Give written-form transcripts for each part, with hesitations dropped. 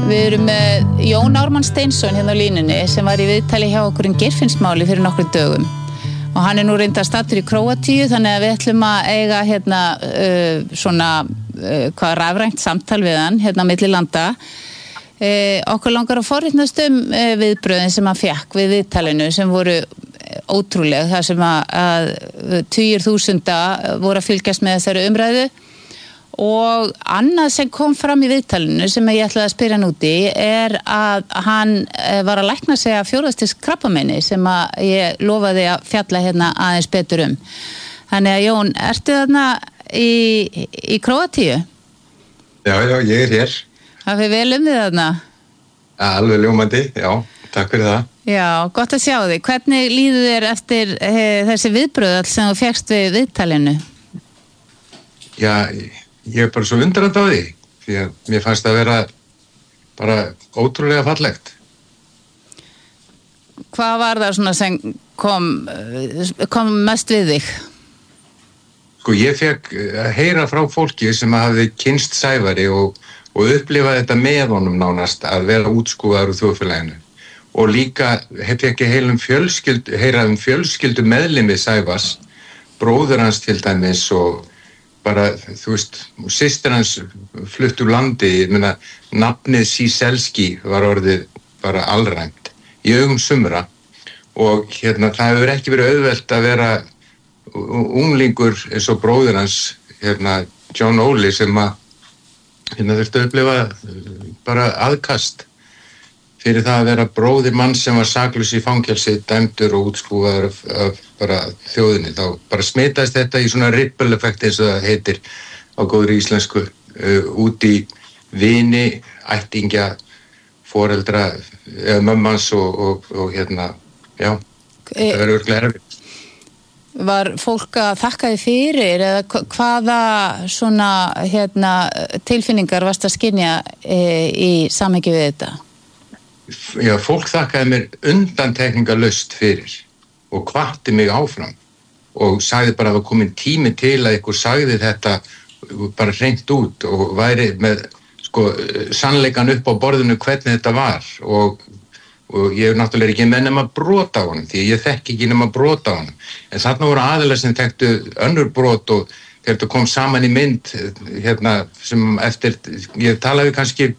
Við erum með Jón Ármann Steinsson hérna á línunni sem var í viðtali hjá okkur Geirfinnsmáli fyrir nokkrum dögum og hann nú reyndar staddur í Króatíu þannig að við ætlum að eiga hérna rafrænt samtal við hann hérna á milli landa. Okkur langar að forvitnast viðbröðin sem hann fékk við viðtalinu sem voru ótrúleg þar sem að tugir þúsunda voru að fylgjast með þessari umræðu. Og annað sem kom fram í viðtalinu sem ég ætlaði að spyrja hann út í að hann var að lækna sig af fjórðastigs krabbameini sem að ég lofaði að fjalla hérna aðeins betur Þannig að Jón, ertu þarna í Króatíu? Já, ég hér. Það fyrir vel þig þarna? Alveg ljómandi, já, takk fyrir það. Já, gott að sjá þig. Hvernig líður þér eftir þessi viðbröð sem þú fékkst við viðtalinu? Já, ég bara svo undrandi á því, því að mér fannst það vera bara ótrúlega fallegt. Hvað var það svona sem kom mest við þig? Sko, ég fekk að heyra frá fólki sem hafði kynnst Sævari og upplifaði þetta með honum nánast að vera útskúfaður úr þjóðfélaginu. Og líka fekk ég heyra fjölskyldu meðlimi Sævars, bróður hans til dæmis og bara, þú veist, systir hans flutt úr landi, ég meina, nafnið Síselski var orðið bara alræmt í augum sumra og það hefur ekki verið auðvelt að vera unglingur eins og bróðir hans, John Óli sem þurfti að upplifa bara aðkast fyrir það að vera bróðir mann sem var saklaus í fangelsi, dæmdur og útskúfaður af bara þjóðinni. Þá bara smitaðist þetta í svona ripple effect eins og það heitir á góðri íslensku út í vini, ættingja, foreldra, eða mömmans og já, það verður örugglega erfitt. Var fólk að þakka þig fyrir eða hvaða svona tilfinningar varst að skynja í samhengi við þetta? Já, fólk þakkaði mér undantekningarlaust fyrir og hvatti mig áfram og sagði bara að það komin tími til að ykkur sagði þetta bara hreint út og væri með sannleikan upp á borðinu hvernig þetta var og ég er náttúrulega ekki með nema brot á honum því ég þekki ekki nema brot á honum en þarna voru aðilar sem þekktu önnur brot og þegar þetta kom saman í mynd sem eftir, ég talaði kannski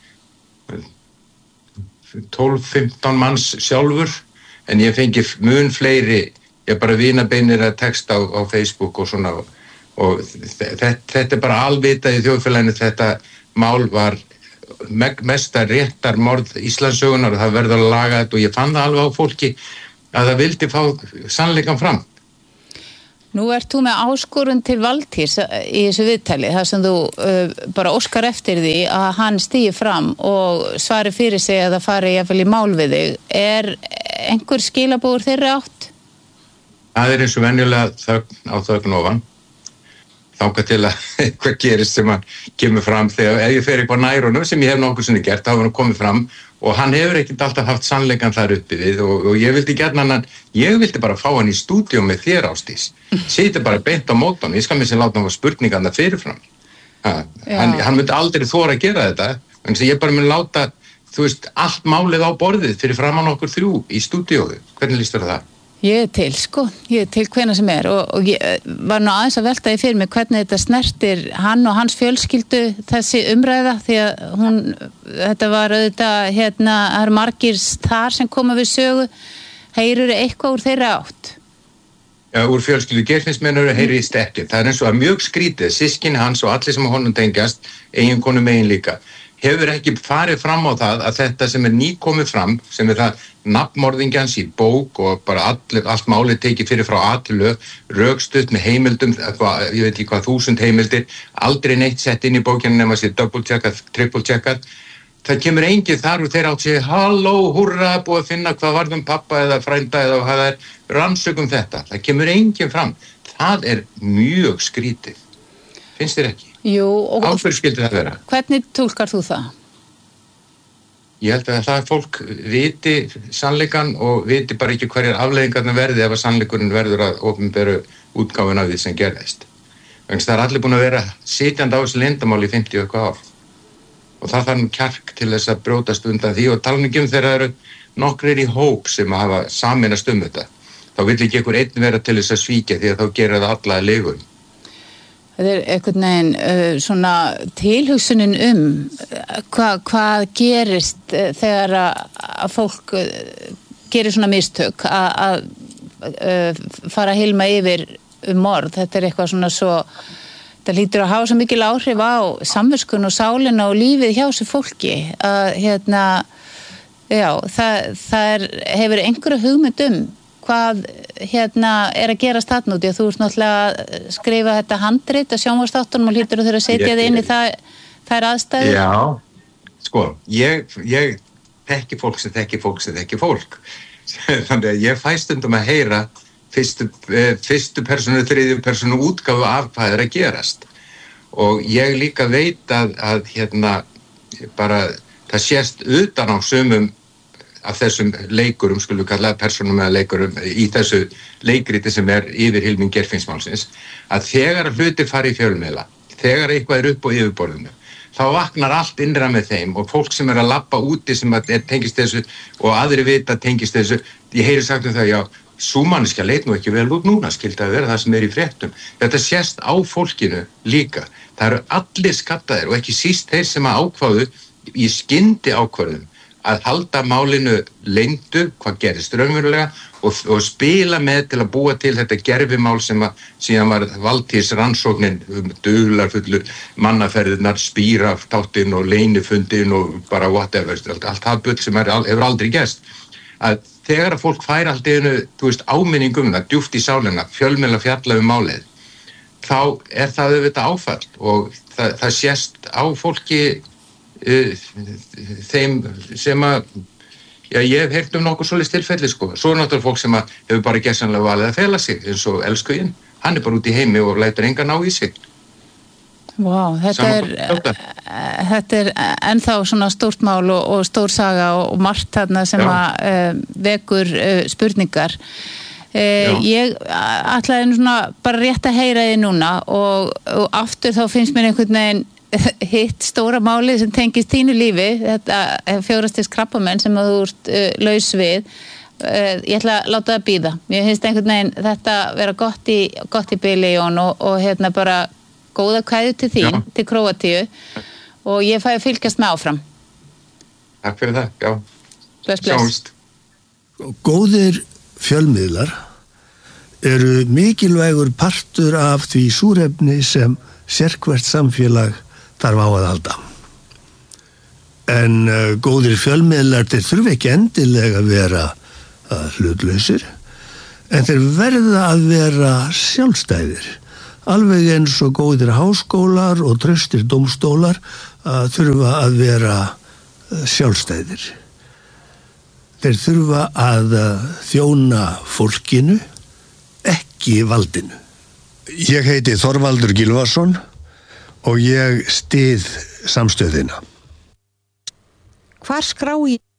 12-15 manns sjálfur en ég fengi mun fleiri ég bara vinabeinir að texta á Facebook og svona og þetta er bara alvitað í þjóðfélaginu þetta mál var mesta réttarmorð Íslandssögunar og það verður að laga þetta og ég fann það alveg á fólki að það vildi fá sannleikann fram. Nú ert þú með áskorun til Valtýrs í þessu viðtali, þar sem þú bara óskar eftir því að hann stigi fram og svari fyrir sig að það fari jafnvel í mál við þig. Er einhver skilaboð þeirri átt? Það er eins og venjulega þögn á þögn ofan. Þangað til að eitthvað gerist sem hann kemur fram þegar ef ég fer eitthvað nær honum sem ég hef nokkuð sinni gert, þá hefur hann komið fram og hann hefur ekkert alltaf haft sannleikann þar uppi við og ég vildi bara fá hann í stúdíó með þér Ásdís. Sitja bara beint á mótan, ég skal mér sem láta hann fá spurningarna fyrirfram. Hann myndi aldrei þora að gera þetta, en ég bara mun láta, þú veist, allt málið á borðið fyrir framan okkur þrjú í stúdíóðu. Hvernig líst þér það? Ég er til hvenær sem er og ég var nú aðeins að velta því fyrir mig hvernig þetta snertir hann og hans fjölskyldu þessi umræða því að þetta var auðvitað það er margir þar sem koma við sögu heyrir eitthvað úr þeirra átt? Já, úr fjölskyldu Geirfinnsmennur heyrist ekki. Það er eins og að mjög skrítið, systkini hans og allir sem honum tengjast, eiginkonu megin líka hefur ekki farið fram á það að þetta sem er nýkomið fram, sem er það nafnmorðingjans í bók og bara allt málið tekið fyrir frá A til Ö, rökstutt með heimildum, ég veit ekki hvað 1000 heimildir, aldrei neitt sett inn í bókina nema sér double-checkað, triple-checkað. Það kemur enginn þar og þeir átt sér, halló, húrra, búið að finna hvað varðum pappa eða frænda eða hvað það er, rannsökum þetta. Það kemur enginn fram. Það er mjög skrítið. Finnst þér ekki? Jú, og Af hverju skyldi það vera? Hvernig túlkar þú það? Ég held að það fólk viti sannleikann og viti bara ekki hverjar afleiðingarnar verði ef að sannleikurinn verður að opinberu útgáfuna af því sem gerðist. Þannig að það er allir búin að vera sitjandi á þessu leyndamáli í 50 eitthvað ár. og það þarf kjark til þess að brjótast undan því og tala ekki þegar það eru nokkrir í hóp sem hafa sameinast þetta. Þá vill ekki einhver einn vera til þess að svíkja því að þá gera það alla að legum. Það einhvern veginn svona tilhugsunin hvað gerist þegar að fólk gerir svona mistök að fara að hilma yfir morð. Þetta eitthvað svona svo, það hlýtur að hafa svo mikil áhrif á samviskun og sálina og lífið hjá þessu fólki að já, það hefur einhverju hugmynd hvað er að gerast þarna út, þú ert náttúrulega að skrifa þetta handrit að sjónvarpsþáttunum og hlýtur að þurfa að setja þið inn í þær aðstæður. Já, sko, ég þekki fólk sem þekki fólk sem þekki fólk. Þannig að ég fæ stundum að heyra fyrstu persónu, þriðju persónu útgáfu af hvað að gerast. Og ég líka veit að bara það sést utan á sumum af þessum leikurum, skulum kalla persónum eða leikurum í þessu leikriti sem yfir Hilming Geirfinnsmálsins, að þegar hlutir fara í fjölmiðla, þegar eitthvað upp á yfirborðinu, þá vaknar allt innra með þeim og fólk sem að labba úti sem tengist þessu og aðri vita tengist þessu, ég heyri sagt það, já, sú manneskja leit nú ekki vel út núna, skildi að vera það sem í fréttum. Þetta sést á fólkinu líka. Það eru allir skattaðir og ekki síst þeir sem að ákváðu í skyndi ákvörðum að halda málinu leyndu, hvað gerist raunverulega og spila með til að búa til þetta gerfimál sem að síðan var valdtíðsrannsóknin dularfullu mannaferðirnar, spíraftáttinn og leynifundinn og bara whatever, allt það bull sem hefur aldrei gerst. Að þegar að fólk fær allt einu, áminningum það djúpt í sálina, fjölmiðla fjalla málið, þá það auðvitað áfall og það sést á fólki þeim sem að ég hef heyrt nokkuð svoleiðis tilfelli sko. Svo náttúrulega fólk sem hefur bara gersamlega valið að fela sig eins og elskuginn, hann bara út í heimi og lætur engan ná í sig. Vá, þetta ennþá svona stórt mál og stór saga og margt þarna sem að vekur spurningar. Ég ætlaði svona bara rétt að heyra þið núna og aftur þá finnst mér einhvern veginn hitt stóra máli sem tengist þínu lífi, þetta 4 stigs krabbamenn sem að þú ert laus við. Ég ætla að láta það bíða. Mér finnst einhvern veginn þetta vera gott í bili, Jón, og bara góða kveðju til þín, til Króatíu og ég fæ að fylgjast með áfram. Takk fyrir það, já. Bless. Sjáumst. Góðir fjölmiðlar eru mikilvægur partur af því súrefni sem sérhvert samfélag þarf á að halda. En góðir fjölmiðlar þeir þurfa ekki endilega að vera hlutlausir, en þeir verða að vera sjálfstæðir. Alveg eins og góðir háskólar og traustir dómstólar þurfa að vera sjálfstæðir. Þeir þurfa að þjóna fólkinu, ekki valdinu. Ég heiti Þorvaldur Gylfason og ég styð samstöðina. Hvar skrái